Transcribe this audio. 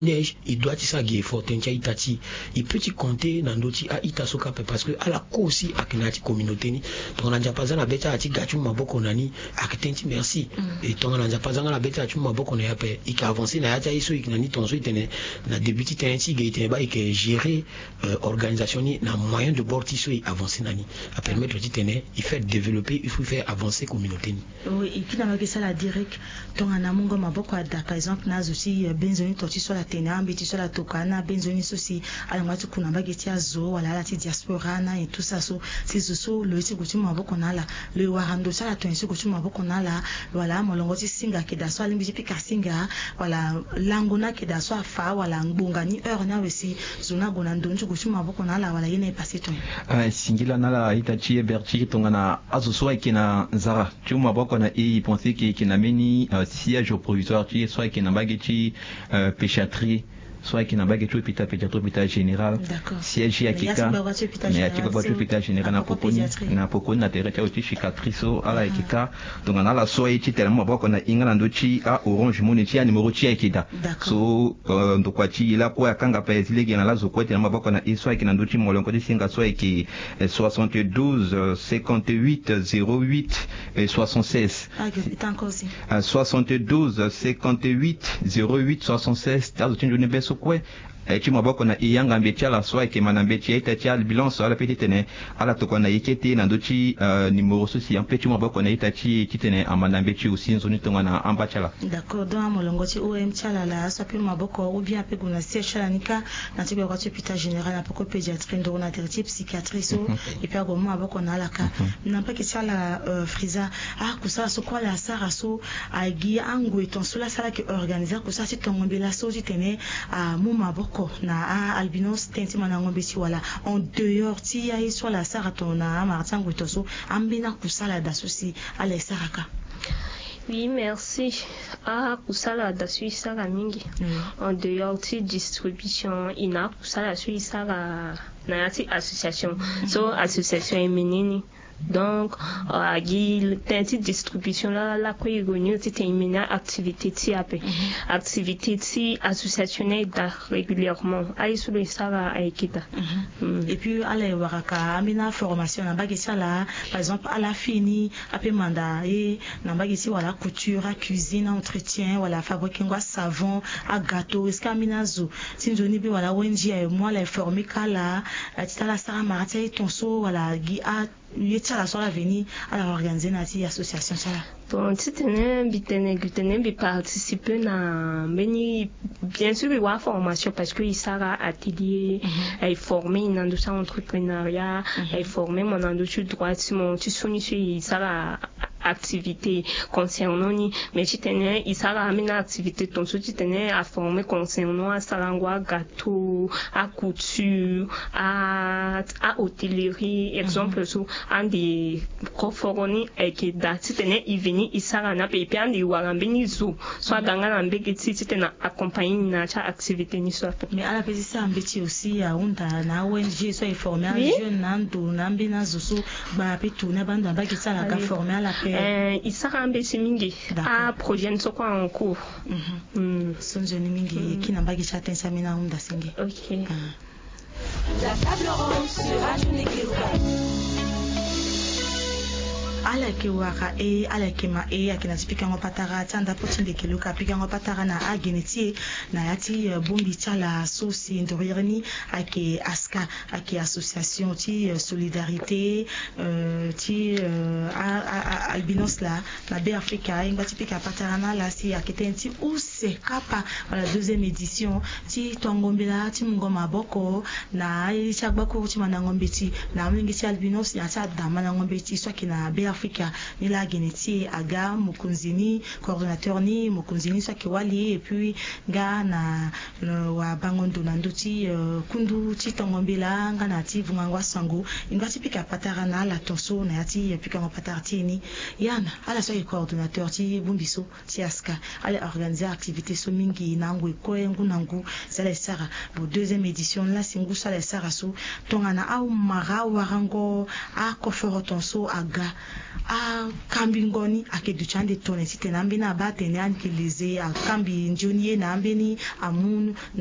neige il doit tisagi fortencha itati il peut y compter nandoti a itasoka parce que à la kosi akinati communauté ni tona njapaza na beta ati gachu maboko nani akitenti merci et tona njapaza na beta ati maboko na yape ika avancer na yata iso ikinani tonso itene na débuter tenti gaite ba ike gérer organisation ni na moyen de bord iso avancer nani à permettre itene il fait développer il faut faire avancer communauté ni oui et puis dans ça la direct tona na mungo maboko ada par exemple na aussi benzoni toti sur la tenambi ti sur la tokana benzoni sosi alangwatu kuna bageti azo wala la ti diaspora na et tout ça so c'est so le ti kutu maboko na la le warando ça la tonsi kutu maboko na la wala molongo ti singa ke da so alimbi pi kasinga wala langona ke da so afa wala ngbonga ni heure na wesi zona gona ndonju kutu maboko na la wala yene passé ton singila na la itachi eberti tongana azo so ikina zara tu maboko na i penser que kinameni siège provisoire ti soit ikina bageti péchaterie soit qui n'a pas été hôpital général siège à Kika mais à Kika hôpital général na pokoni na terre aussi cicatrice à la Kika donc on a la soie qui tellement bon qu'on a ingana ndochi à orange moneti à numéro ti ekida so donc quoi ti là pour akanga pa ezile qui na la zoko tellement bon qu'on a soit qui na ndochi molongo de singa soit qui 72 58 08 76 72 58 08 76 tazo tinjo ne beso kwe ti maboko na iyanga mbeti ala soa ke manambeti ita ti al bilan so ala petite ne ala to kona yekete na ndochi numéro sosi en petit maboko na ita ti titene amanambeti aussi nzoni tonga na ambachala d'accord donc molongo ti OM chala la so pe maboko ou bien pe guna sesha nika na ti ko hôpital général na poko pédiatrie ndo na terapie psychiatrie so et puis go maboko na la ka na pa ke chala friza kusa so kwa la sara so agi angwe ton so la sala ke organiser kusa ti tongombela so ti tene mu maboko na albinos tenti mana ngombe si wala en dehors ti ya sur la sarato na martango toso ambina kusala da susi ale saraka. Oui, merci. Kusala da sui sara mingi. En dehors ti distribution ina kusala sui sara na yati association. So association emenini. Donc agi tenti distribution la ko ironi ti terminer activité ti ape activité ti associationnelle da régulièrement ay sur le sara aikita et puis ale waraka amina formation na bagi sala par exemple à la fini ape manda et na bagi si wala couture cuisine entretien wala fabriquer ngwa savon à gâteau est-ce qu'amina zo sinjoni bi wala wenji moi la former kala ti la sara marata ton so wala gi a yetala so la veni à la organiser na ti association sala bon titene bi participer na beni bien sûr wa formation parce que isara atelier ay former na ndo sa entrepreneuriat ay former mon ndo sur droit mon ti soni sur isara activité concernant ni mais titene isara amina activité ton so titene à former concernant à salangwa gâteau à couture à hôtellerie exemple so andi koforoni eke da titene iveni isara na pe andi warambeni zo so ganga na mbeki titene accompagner na cha activité ni so mais à la petite ça ambeti aussi à onda na ONG so informer jeune nando na mbina zo so ba pe tourner banda ba ki sala ka former à la paix isara ambeti mingi a projet so kwa en cours son jeune mingi qui na ba ki chatin samina onda singi OK La table ronde sera une ala ke waka ala ke ma akina tipika ngopatara tanda potinde ke luka pika ngopatara na ageneti na yati bombi chala sosi ndorierni ake aska ake association ti solidarité ti albinos la na be Africa inga tipika patara na la si aketenti use kapa la deuxième édition ti tongombela ti ngoma boko na chagba ko ti mana ngombeti na mingi ti albinos ya ta dama na ngombeti so kina be Africa ni la geneti aga mukunzini coordinateur ni mukunzini sa kiwali et puis ga na wa bangondo na nduti kundu ti tongombela nga na ti vungangwa sango ingati pika patara na la tonso na yati pika ngopatara ti ni yana ala so coordinateur ti bumbiso ti aska ala organiser activité so mingi nangwe ko ngunangu sala sara bo deuxième édition la singu sala sara so tongana au mara warango a koforo tonso aga a kambi ngoni ake duchande tone site nambe na bate ne ankilize a kambi njoni na ambeni amunu